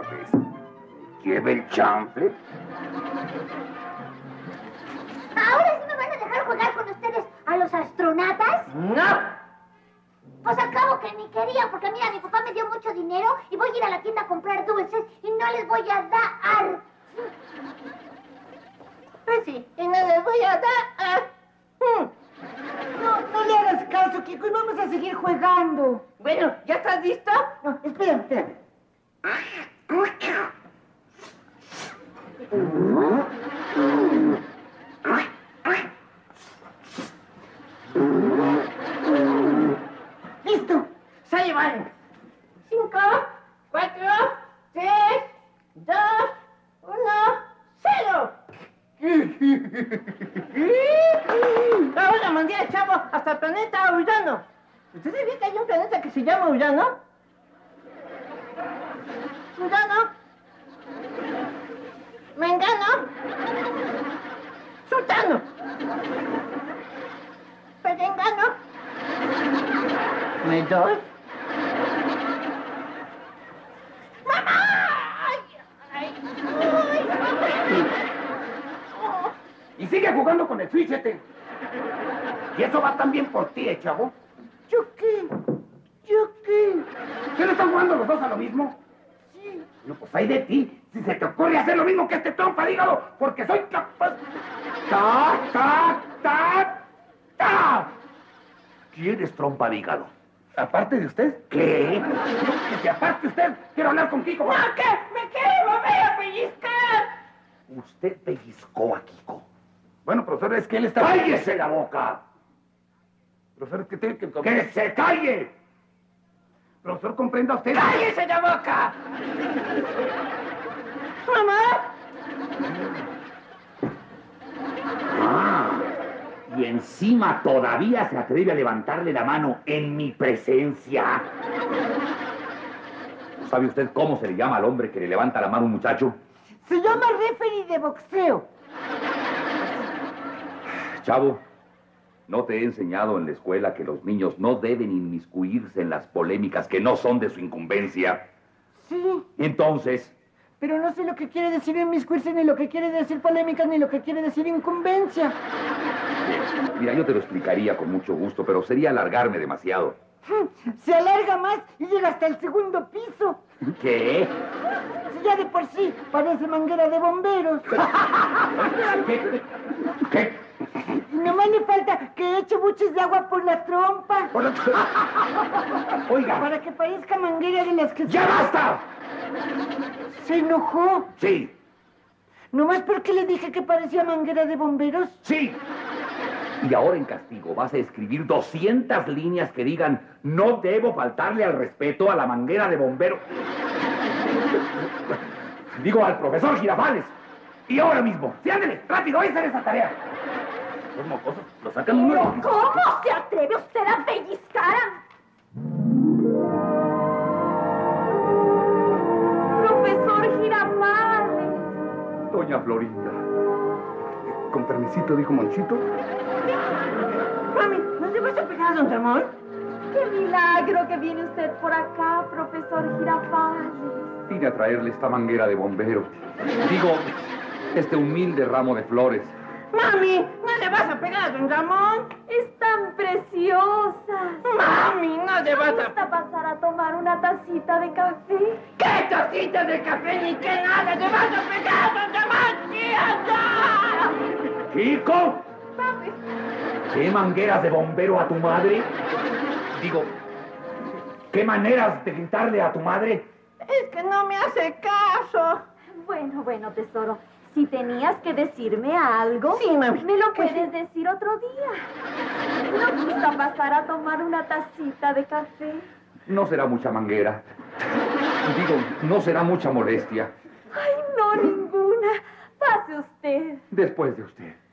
vez. ¿Lleve el chanfle? ¿Ahora sí me van a dejar jugar con ustedes a los astronautas? ¡No! Pues al cabo que ni quería, porque mira, mi papá me dio mucho dinero y voy a ir a la tienda a comprar dulces y no les voy a dar. Pues sí, y no les voy a dar. No le hagas caso, Kiko, y vamos a seguir jugando. Bueno, ¿ya estás listo? No, espérame. ¡Listo! Sale, vale. 5, 4, 3, 2, 1, 0. Ahora mandé al chavo hasta el planeta Urano. ¿Usted sabía que hay un planeta que se llama Urano? Urano. Mengano. Sultano. Perengano. Medor. ¡Mamá! ¡Ay! ¡Ay! Y sigue jugando con el switchete. Y eso va también por ti, chavo. ¿Yo qué? ¿Yo qué? ¿Qué no están jugando los dos a lo mismo? Sí. No, pues hay de ti. Si se te ocurre hacer lo mismo que este trompa de hígado, porque soy capaz. ¡Ta, ta, ta, ta! ¿Quién es trompa de hígado? ¿Aparte de usted? ¿Qué? No, que se aparte usted. Quiero hablar con Kiko. ¡No, qué! ¡Me quiere volver a pellizcar! Usted pellizcó a Kiko. Bueno, profesor, es que él está... ¡Cállese la boca! Profesor, es que tiene que... ¡Que se calle! Profesor, comprenda usted... ¡Cállese la boca! ¡Mamá! Ah, y encima todavía se atreve a levantarle la mano en mi presencia. ¿Sabe usted cómo se le llama al hombre que le levanta la mano a un muchacho? Se llama referee de boxeo. Chavo, ¿no te he enseñado en la escuela que los niños no deben inmiscuirse en las polémicas que no son de su incumbencia? Sí, Entonces, pero no sé lo que quiere decir inmiscuirse, ni lo que quiere decir polémicas, ni lo que quiere decir incumbencia. mira, yo te lo explicaría con mucho gusto, pero sería alargarme demasiado. Se alarga más y llega hasta el segundo piso. ¿Qué? Si ya de por sí parece manguera de bomberos. ¿Qué? Y nomás le falta que eche buches de agua por la trompa. Oiga. Para que parezca manguera de las que... ¡Ya basta! ¿Se enojó? Sí, ¿Nomás porque le dije que parecía manguera de bomberos? sí. Y ahora en castigo vas a escribir 200 líneas que digan no debo faltarle al respeto a la manguera de bombero. Digo, al profesor Girafales. Y ahora mismo. Sí, ándale, rápido, ahí sale esa tarea. Los mocosos lo sacan uno. ¿Cómo se atreve usted a pellizcar a... Profesor Girafales. Doña Florinda. Con permisito, dijo Monchito. Mami, ¿no te vas a pegar a don Ramón? ¡Qué milagro que viene usted por acá, profesor Girafales! Vine a traerle esta manguera de bombero. Digo, este humilde ramo de flores. Mami, ¿no le vas a pegar a don Ramón? ¡Están preciosas! Mami, no le vas a... ¿Gusta pasar a tomar una tacita de café? ¿Qué tacita de café ni qué nada? ¡Le vas a pegar a don Ramón! ¡Tía! ¡Chico! ¿Sabes? ¿Qué mangueras de bombero a tu madre? Digo, ¿qué maneras de gritarle a tu madre? Es que no me hace caso. Bueno, tesoro. Si tenías que decirme algo, Sí, mami. me lo puedes decir otro día. ¿No gusta pasar a tomar una tacita de café? No será mucha manguera. Digo, no será mucha molestia. Ay, no, ninguna. Pase usted. Después de usted.